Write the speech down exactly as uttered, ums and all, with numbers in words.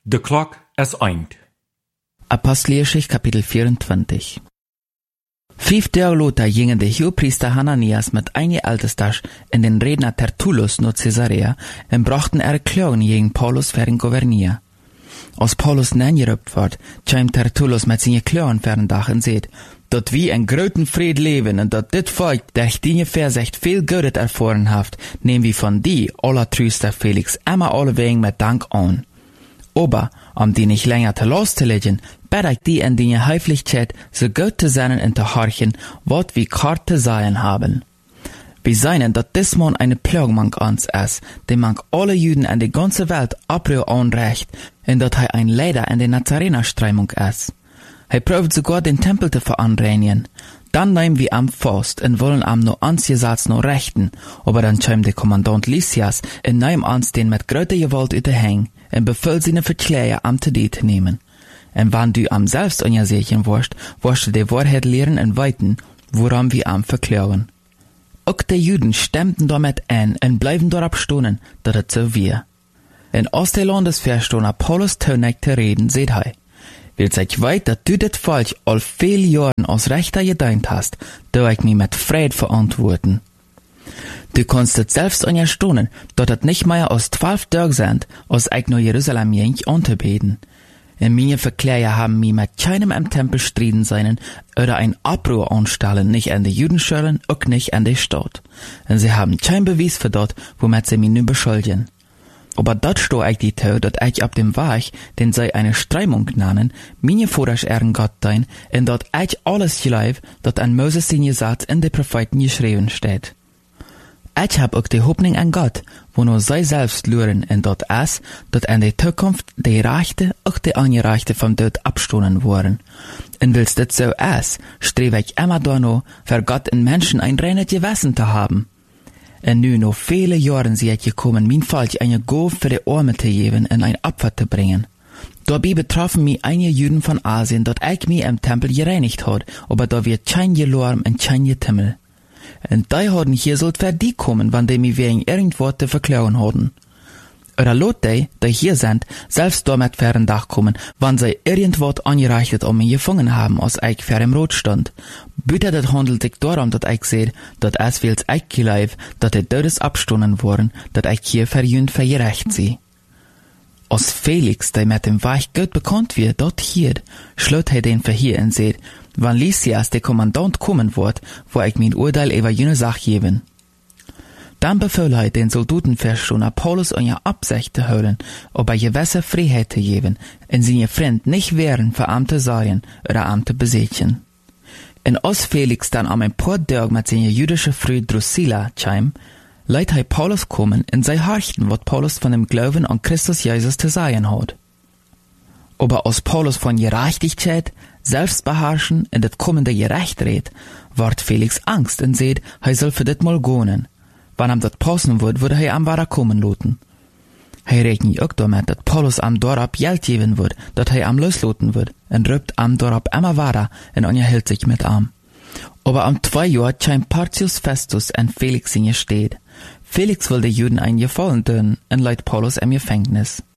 De klok is eind. Apostelgeschichte Kapitel vierundzwanzig. Vijf Tage later gingen de Hohepriester Hananias mit einigen Ältesters in den Redner Tertullus nach Caesarea und brachten ihre Klagen gegen Paulus für den Gouverneur. Als Paulus nengerübt wird, chimt Tertullus mit seinen Klagen für den Dach und sagt, dat wie ein groten Fried leben und dat dit Volk, der die Versicht viel Gutes erfahren haft, nehmen wir von die, allertrüster Felix, immer allewegen mit Dank an. Aber, um die nicht länger zu loszulegen, bitte ich die in die Höflichkeit so gut zu sein und zu horchen, wat wir kart zu sagen haben. Wir sehen, dass dies Mann eine Plage mank uns ist, die mank alle Juden in der ganzen Welt abrühr anrecht, und dass er ein Leiter in der Nazarener-Streimung ist. Er probt sogar den Tempel zu veranreinigen. Dann nehmen wir am fast und wollen am no ansjesatz no rechten, aber dann schämt der Kommandant Lysias und nehmen uns den mit größter Gewalt überhängen und befiehlt seine Verkläger am zu dir zu nehmen. Und wenn du am selbst ungesehen wirst, wirst du die Wahrheit lehren und weiten, woran wir am verklagen. Auch die Juden stemmten damit ein und bleiben dort abstonen, dass es so wir. In aus der Landesverstoner Paulus Tönig zu reden, seht er, will sich weit, dass du das Volk all viele Jahren aus Rechter gedient hast, da ich mich mit Fried verantworten. Du kannst es selbst unterstaunen, dass es nicht mehr aus zwölf Tagen sind, als ich nach Jerusalem ging, anzubeten. In meine Verkläger haben mich mit keinem im Tempel striden sein oder ein Abruhr anstellen, nicht an die Judenschulen, auch nicht an die Stadt. Und sie haben kein Beweis für das, womit sie mich nun beschuldigen. Aber dort sto ich die Tau, dat ich ab dem Weg, den sie eine Streimung nennen, meine Vordersch ehren Gott dein, und dat ich alles geleib, dat an Moses den Gesetz in de Propheten geschrieben steht. Ich hab auch die Hoffnung an Gott, wo nur sie selbst luren, und dat es, dat in der Zukunft die Rechte, auch die Angerechte vom Tod abstoßen worden. Und willst das so es, strebe ich immer da noch, für Gott in Menschen ein reines Gewissen zu haben. Und nu noch viele Jahren sie ich gekommen, mein Volk eine Gabe für die Arme zu geben und ein Opfer zu bringen. Dabei betroffen mich einige Juden von Asien, dass ich mich im Tempel gereinigt hat, aber da wird kein Gelorm und kein Getimmel. Und die haben hier sollt für die kommen, wann die mich wegen irgendwas zu verklagen haben. Oder lot die, die hier sind, selbst damit für den Dach kommen, wann sie irgendwas angereicht um mich gefangen haben, als ich für im Rot stand. Bitte, das handelt sich darum, dass ich sehe, dass es wills ich geleib, dass die Todes abstunden worden, dass ich hier verjünd für gerecht sie. Als Felix, der mit dem Weich gut bekannt wird, dort hier, schlut er den Verhier und seht, wann Lysias der Kommandant kommen wird, wo ich mein Urteil über jene Sache geben. Dann befahl er den Soldatenverstoner Paulus an ihr Absicht zu holen, ob er gewisse Freiheit zu geben, und seine Freund nicht wehren für Amte sein oder Amte besitzen. Und als Felix dann am ein paar Tage mit seiner jüdischen Frau Drusilla kam, leiht er Paulus kommen und sei horchten, was Paulus von dem Glauben an Christus Jesus zu sagen hat. Aber als Paulus von Gerechtigkeit, Selbstbeherrschen und das kommende Gerecht redet, ward Felix Angst und seht, er soll für das mal gehen. Wann ihm das passen wird, würde er am Wara kommen lassen. Er rechnet auch damit, dass Paulus am Dorab Geld geben wird, dass er am loslassen wird, und rübt am Dorab immer weiter und unterhält sich mit ihm. Aber am zwei Jahr kam Porcius Festus und Felix in ihr steht. Felix will den Juden einen Gefallen tun und leiht Paulus im Gefängnis.